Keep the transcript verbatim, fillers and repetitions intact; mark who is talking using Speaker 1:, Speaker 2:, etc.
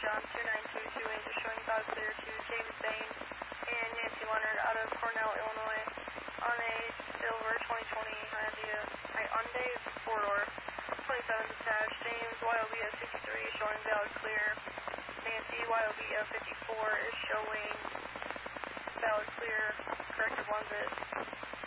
Speaker 1: on two nine two two eight is showing cloud clear to James Bain and Nancy Leonard out of Cornell, Illinois on a silver twenty twenty Hyundai, Hyundai four-door, twenty-seven detached. James Y O B F fifty-three is showing valid clear. Nancy Y O B F fifty-four is showing valid clear, corrected one bit.